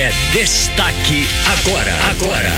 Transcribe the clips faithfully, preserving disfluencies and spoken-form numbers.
É destaque agora, agora.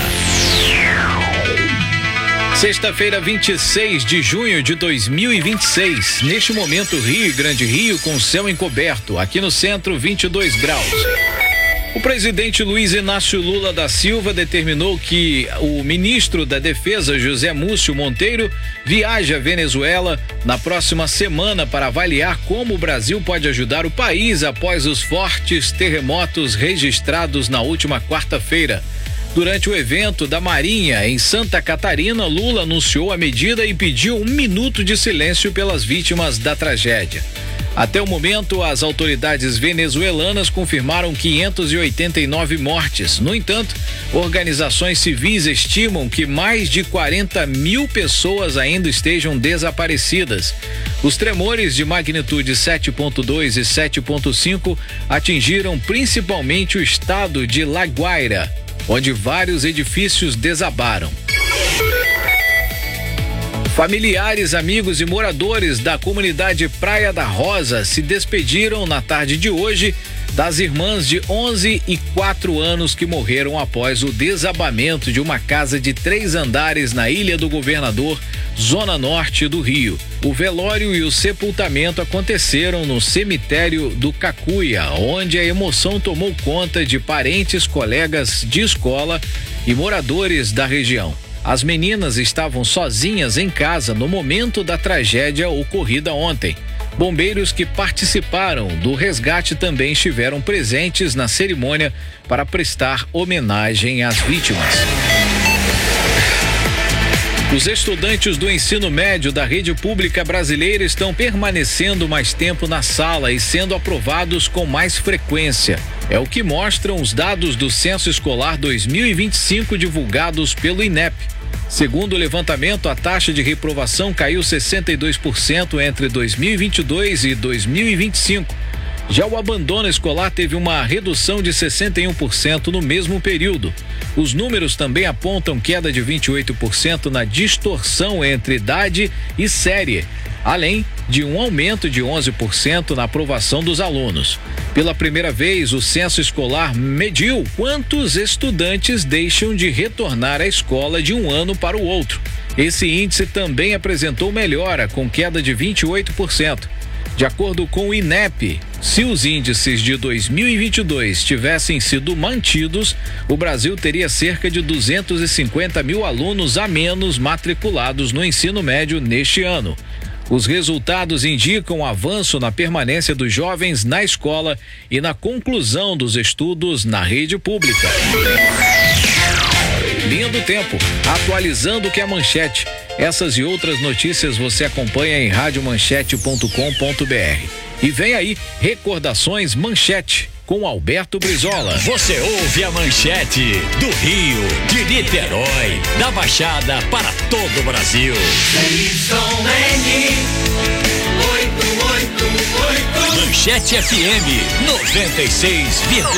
Sexta-feira, vinte e seis de junho de dois mil e vinte e seis. Neste momento, Rio e Grande Rio com céu encoberto. Aqui no centro, vinte e dois graus. O presidente Luiz Inácio Lula da Silva determinou que o ministro da Defesa, José Múcio Monteiro, viaje à Venezuela na próxima semana para avaliar como o Brasil pode ajudar o país após os fortes terremotos registrados na última quarta-feira. Durante o evento da Marinha em Santa Catarina, Lula anunciou a medida e pediu um minuto de silêncio pelas vítimas da tragédia. Até o momento, as autoridades venezuelanas confirmaram quinhentas e oitenta e nove mortes. No entanto, organizações civis estimam que mais de quarenta mil pessoas ainda estejam desaparecidas. Os tremores de magnitude sete ponto dois e sete ponto cinco atingiram principalmente o estado de La Guaira, onde vários edifícios desabaram. Familiares, amigos e moradores da comunidade Praia da Rosa se despediram na tarde de hoje das irmãs de onze e quatro anos que morreram após o desabamento de uma casa de três andares na Ilha do Governador, zona norte do Rio. O velório e o sepultamento aconteceram no cemitério do Cacuia, onde a emoção tomou conta de parentes, colegas de escola e moradores da região. As meninas estavam sozinhas em casa no momento da tragédia ocorrida ontem. Bombeiros que participaram do resgate também estiveram presentes na cerimônia para prestar homenagem às vítimas. Os estudantes do ensino médio da rede pública brasileira estão permanecendo mais tempo na sala e sendo aprovados com mais frequência. É o que mostram os dados do Censo Escolar dois mil e vinte e cinco divulgados pelo INEP. Segundo o levantamento, a taxa de reprovação caiu sessenta e dois por cento entre dois mil e vinte e dois e dois mil e vinte e cinco. Já o abandono escolar teve uma redução de sessenta e um por cento no mesmo período. Os números também apontam queda de vinte e oito por cento na distorção entre idade e série, além de um aumento de onze por cento na aprovação dos alunos. Pela primeira vez, o censo escolar mediu quantos estudantes deixam de retornar à escola de um ano para o outro. Esse índice também apresentou melhora, com queda de vinte e oito por cento. De acordo com o INEP, se os índices de dois mil e vinte e dois tivessem sido mantidos, o Brasil teria cerca de duzentos e cinquenta mil alunos a menos matriculados no ensino médio neste ano. Os resultados indicam um avanço na permanência dos jovens na escola e na conclusão dos estudos na rede pública. Linha do Tempo, atualizando o que é manchete. Essas e outras notícias você acompanha em rádio manchete ponto com ponto br. E vem aí, Recordações Manchete, com Alberto Brizola. Você ouve a manchete do Rio, de Niterói, da Baixada para todo o Brasil. Manchete F M noventa e seis vírgula